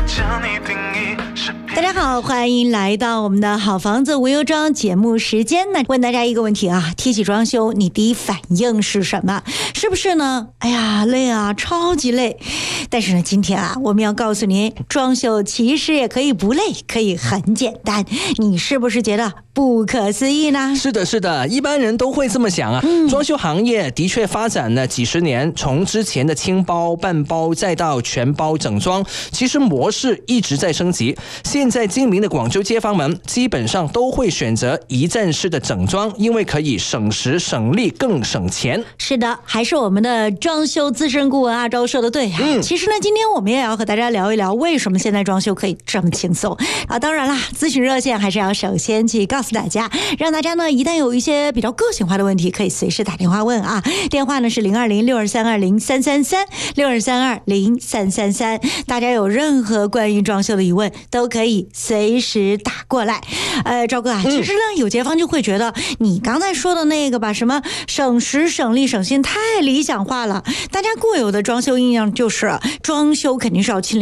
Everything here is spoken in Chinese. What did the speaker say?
大家好，欢迎来到我们的好房子无忧装节目时间呢。问大家一个问题啊，提起装修，你第一反应是什么？是不是呢？哎呀，累啊，超级累。但是呢，今天啊，我们要告诉您，装修其实也可以不累，可以很简单。你是不是觉得不可思议呢？ 是的，是的，一般人都会这么想啊。装修行业的确发展了几十年，从之前的轻包、半包，再到全包整装，其实模式一直在升级。现在精明的广州街坊们基本上都会选择一站式的整装，因为可以省时省力更省钱。 是的，还是我们的装修资深顾问阿周说的对啊。其实呢，今天我们也要和大家聊一聊为什么现在装修可以这么轻松啊。当然啦，咨询热线还是要首先去告诉大家，让大家呢一旦有一些比较个性化的问题，可以随时打电话问啊。电话呢是020-6232-0333，02320-0333。大家有任何关于装修的疑问，都可以随时打过来。赵哥啊，其实呢，有街坊就会觉得你刚才说的那个吧，什么省时省力省心，太理想化了。大家固有的装修印象就是装修肯定是要亲临